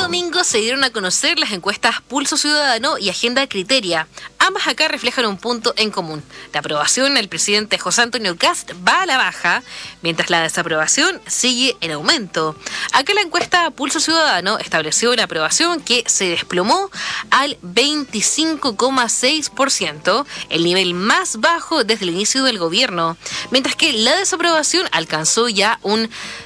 domingo se dieron a conocer las encuestas Pulso Ciudadano y Agenda Criteria. Ambas acá reflejan un punto en común. La aprobación al presidente José Antonio Kast va a la baja, mientras la desaprobación sigue en aumento. Acá la encuesta Pulso Ciudadano estableció una aprobación que se desplomó al 25,6%, el nivel más bajo desde el inicio del gobierno, mientras que la desaprobación alcanzó ya un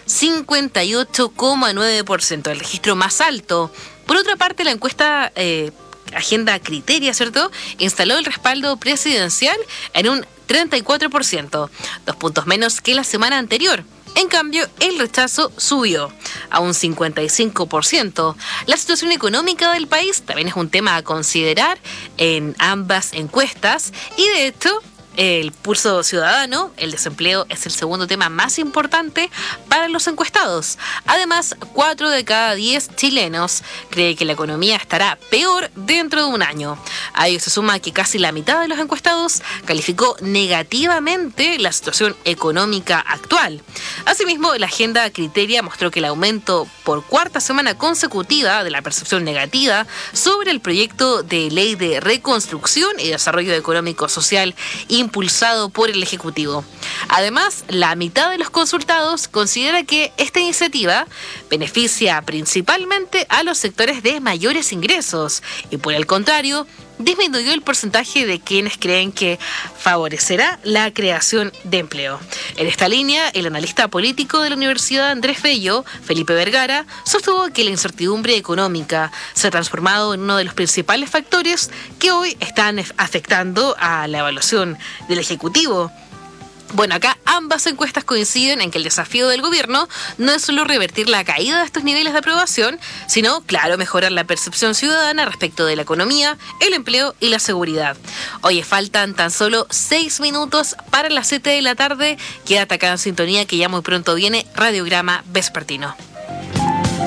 58,9%, el registro más alto. Por otra parte, la encuesta Agenda Criteria, ¿cierto?, instaló el respaldo presidencial en un 34%, 2 puntos menos que la semana anterior. En cambio, el rechazo subió a un 55%. La situación económica del país también es un tema a considerar en ambas encuestas y, de hecho, el Pulso Ciudadano, el desempleo es el segundo tema más importante para los encuestados. Además, 4 de cada 10 chilenos cree que la economía estará peor dentro de un año. A ello se suma que casi la mitad de los encuestados calificó negativamente la situación económica actual. Asimismo, la Agenda Criteria mostró que el aumento por cuarta semana consecutiva de la percepción negativa sobre el proyecto de ley de reconstrucción y desarrollo económico social impulsado por el Ejecutivo. Además, la mitad de los consultados considera que esta iniciativa beneficia principalmente a los sectores de mayores ingresos y, por el contrario, disminuyó el porcentaje de quienes creen que favorecerá la creación de empleo. En esta línea, el analista político de la Universidad Andrés Bello, Felipe Vergara, sostuvo que la incertidumbre económica se ha transformado en uno de los principales factores que hoy están afectando a la evaluación del Ejecutivo. Bueno, acá ambas encuestas coinciden en que el desafío del gobierno no es solo revertir la caída de estos niveles de aprobación, sino, claro, mejorar la percepción ciudadana respecto de la economía, el empleo y la seguridad. Oye, faltan tan solo 6 minutos para las 7 de la tarde. Quédate acá en sintonía que ya muy pronto viene Radiograma Vespertino.